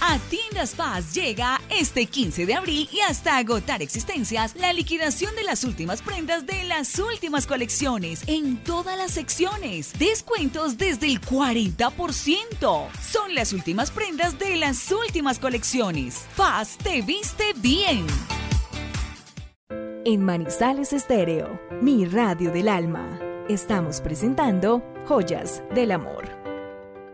A Tiendas Paz llega este 15 de abril y hasta agotar existencias la liquidación de las últimas prendas de las últimas colecciones en todas las secciones. Descuentos desde el 40%. Son las últimas prendas de las últimas colecciones. Paz te viste bien. En Manizales Estéreo, mi radio del alma, estamos presentando Joyas del Amor.